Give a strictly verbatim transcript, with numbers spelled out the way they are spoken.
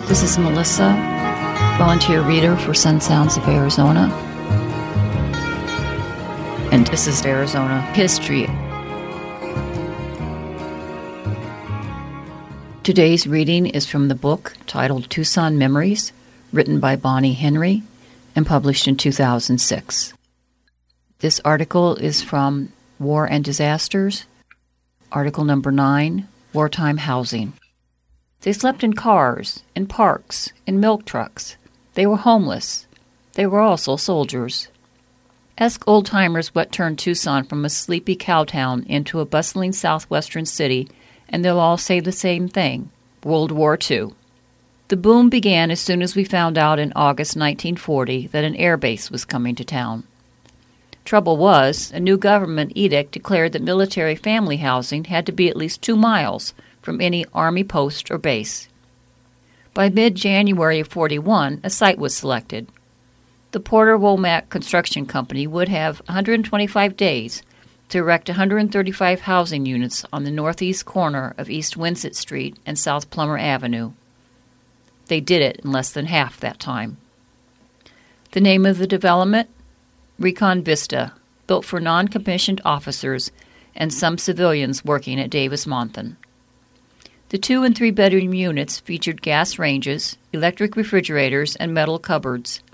This is Melissa, volunteer reader for Sun Sounds of Arizona. And this is Arizona History. Today's reading is from the book titled Tucson Memories, written by Bonnie Henry and published in two thousand six. This article is from War and Disasters, article number nine, Wartime Housing. They slept in cars, in parks, in milk trucks. They were homeless. They were also soldiers. Ask old-timers what turned Tucson from a sleepy cow town into a bustling southwestern city, and they'll all say the same thing: World War Two. The boom began as soon as we found out in August nineteen forty that an air base was coming to town. Trouble was, a new government edict declared that military family housing had to be at least two miles from any Army post or base. By mid-January of forty-one, a site was selected. The Porter Womack Construction Company would have one hundred twenty-five days to erect one hundred thirty-five housing units on the northeast corner of East Winsett Street and South Plummer Avenue. They did it in less than half that time. The name of the development? Recon Vista, built for non-commissioned officers and some civilians working at Davis-Monthan. The two- and three-bedroom units featured gas ranges, electric refrigerators, and metal cupboards.